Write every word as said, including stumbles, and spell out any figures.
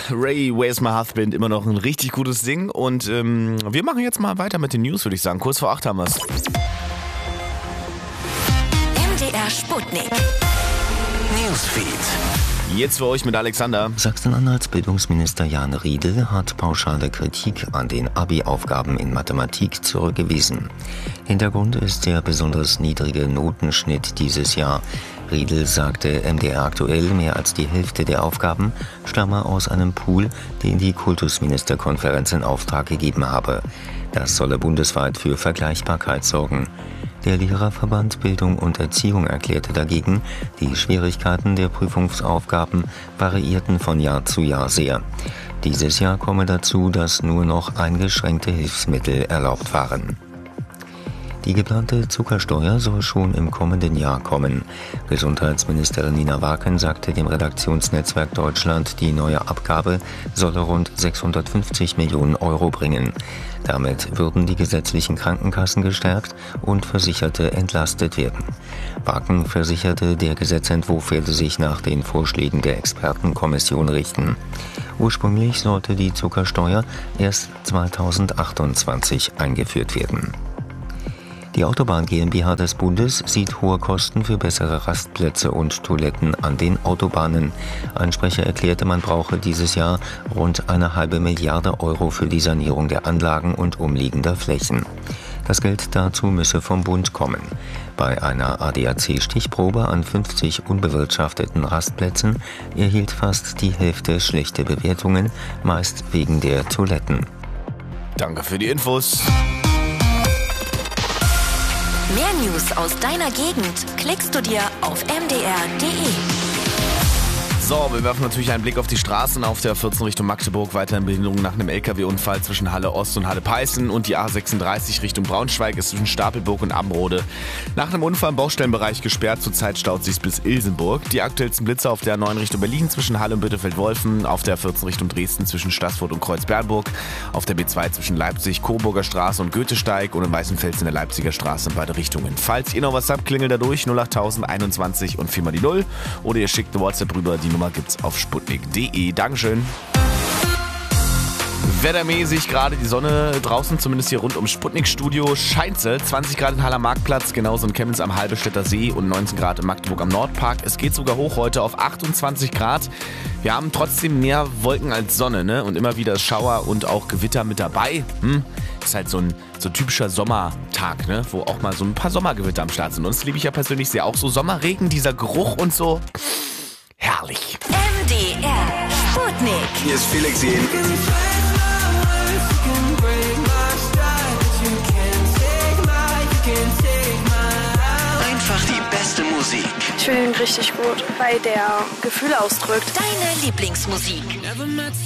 Ray, Where's My Husband, immer noch ein richtig gutes Ding. Und ähm, wir machen jetzt mal weiter mit den News, würde ich sagen. Kurz vor acht haben wir es. M D R Sputnik. Newsfeed. Jetzt für euch mit Alexander. Sachsen-Anhalts Bildungsminister Jan Riedel hat pauschale Kritik an den Abi-Aufgaben in Mathematik zurückgewiesen. Hintergrund ist der besonders niedrige Notenschnitt dieses Jahr. Riedel sagte M D R aktuell, mehr als die Hälfte der Aufgaben stamme aus einem Pool, den die Kultusministerkonferenz in Auftrag gegeben habe. Das solle bundesweit für Vergleichbarkeit sorgen. Der Lehrerverband Bildung und Erziehung erklärte dagegen, die Schwierigkeiten der Prüfungsaufgaben variierten von Jahr zu Jahr sehr. Dieses Jahr komme dazu, dass nur noch eingeschränkte Hilfsmittel erlaubt waren. Die geplante Zuckersteuer soll schon im kommenden Jahr kommen. Gesundheitsministerin Nina Waken sagte dem Redaktionsnetzwerk Deutschland, die neue Abgabe solle rund sechshundertfünfzig Millionen Euro bringen. Damit würden die gesetzlichen Krankenkassen gestärkt und Versicherte entlastet werden. Waken versicherte, der Gesetzentwurf werde sich nach den Vorschlägen der Expertenkommission richten. Ursprünglich sollte die Zuckersteuer erst zweitausendachtundzwanzig eingeführt werden. Die Autobahn GmbH des Bundes sieht hohe Kosten für bessere Rastplätze und Toiletten an den Autobahnen. Ein Sprecher erklärte, man brauche dieses Jahr rund eine halbe Milliarde Euro für die Sanierung der Anlagen und umliegender Flächen. Das Geld dazu müsse vom Bund kommen. Bei einer A D A C-Stichprobe an fünfzig unbewirtschafteten Rastplätzen erhielt fast die Hälfte schlechte Bewertungen, meist wegen der Toiletten. Danke für die Infos. Mehr News aus deiner Gegend klickst du dir auf m d r punkt d e. So, wir werfen natürlich einen Blick auf die Straßen auf der vierzehn Richtung Magdeburg. Weiterhin Behinderung nach einem L K W-Unfall zwischen Halle Ost und Halle Peißen und die A sechsunddreißig Richtung Braunschweig ist zwischen Stapelburg und Amrode. Nach einem Unfall im Baustellenbereich gesperrt, zurzeit staut sich bis Ilsenburg. Die aktuellsten Blitze auf der neun Richtung Berlin zwischen Halle und Bitterfeld-Wolfen, auf der vierzehn Richtung Dresden zwischen Staßfurt und Kreuzbernburg, auf der B zwei zwischen Leipzig, Coburger Straße und Goethesteig und in Weißenfels in der Leipziger Straße in beide Richtungen. Falls ihr noch was habt, klingelt da durch null acht einundzwanzig und viermal die Null oder ihr schickt eine WhatsApp rüber, die Nummer gibt's auf sputnik punkt d e. Dankeschön. Wettermäßig gerade die Sonne draußen, zumindest hier rund ums Sputnik-Studio, scheint sie. zwanzig Grad in Haller Marktplatz, genauso in Chemnitz am Halberstädter See und neunzehn Grad in Magdeburg am Nordpark. Es geht sogar hoch heute auf achtundzwanzig Grad. Wir haben trotzdem mehr Wolken als Sonne, ne? Und immer wieder Schauer und auch Gewitter mit dabei. Hm? Ist halt so ein so typischer Sommertag, ne? Wo auch mal so ein paar Sommergewitter am Start sind. Und das liebe ich ja persönlich sehr. Auch so Sommerregen, dieser Geruch und so. Herrlich. M D R Sputnik. Hier ist Felix Jähn. Einfach die beste Musik. Ich finde ihn richtig gut, weil der Gefühle ausdrückt. Deine Lieblingsmusik.